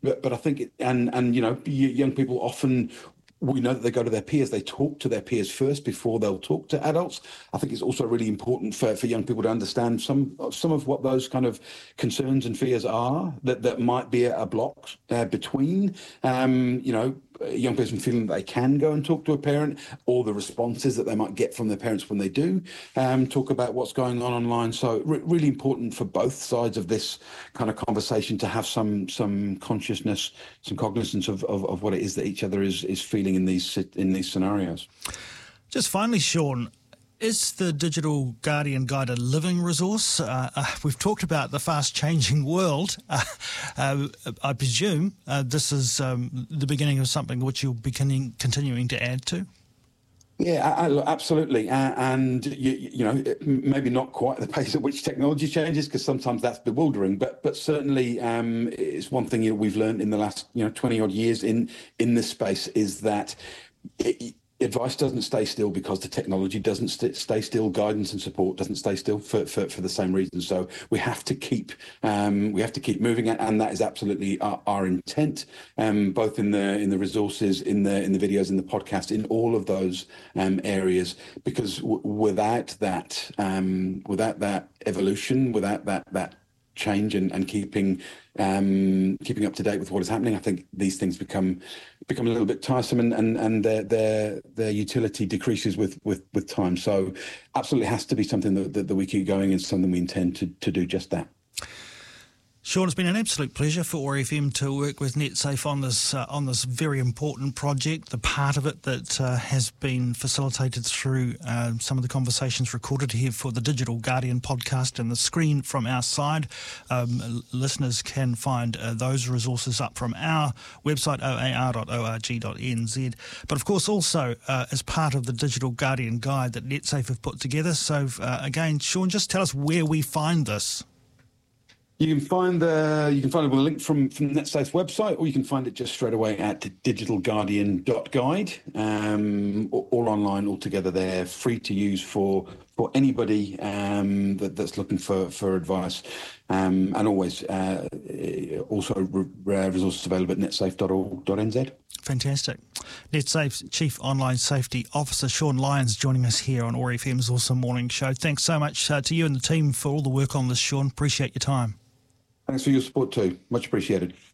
but I think, and young people often, we know that they go to their peers, they talk to their peers first before they'll talk to adults. I think it's also really important for young people to understand some of what those kind of concerns and fears are that might be a block between, a young person feeling that they can go and talk to a parent, or the responses that they might get from their parents when they do talk about what's going on online. So really important for both sides of this kind of conversation to have some consciousness, some cognizance of what it is that each other is feeling in these scenarios. Just finally, Sean, is the Digital Guardian Guide a living resource? We've talked about the fast-changing world. I presume this is the beginning of something which you'll be continuing to add to? Yeah, absolutely. And, maybe not quite at the pace at which technology changes, because sometimes that's bewildering. But certainly it's one thing we've learned in the last 20-odd years in this space is that advice doesn't stay still because the technology doesn't stay still. Guidance and support doesn't stay still for the same reason. So we have to keep moving, and that is absolutely our intent, both in the resources, in the videos, in the podcast, in all of those areas. Because without that evolution, without that change and keeping up to date with what is happening, I think these things become a little bit tiresome, and their utility decreases with time. So absolutely has to be something that we keep going, and something we intend to do just that. Sean, it's been an absolute pleasure for OAR FM to work with NetSafe on this very important project, the part of it that has been facilitated through some of the conversations recorded here for the Digital Guardian podcast and the screen from our side. Listeners can find those resources up from our website, oar.org.nz. But of course also as part of the Digital Guardian Guide that NetSafe have put together. So again, Sean, just tell us where we find this. You can find it with a link from NetSafe's website, or you can find it just straight away at digitalguardian.guide, all online, all together there, free to use for anybody that's looking for advice, and always also resources available at netsafe.org.nz. Fantastic. NetSafe's Chief Online Safety Officer, Sean Lyons, joining us here on OAR FM's Awesome Morning Show. Thanks so much to you and the team for all the work on this, Sean. Appreciate your time. Thanks for your support too. Much appreciated.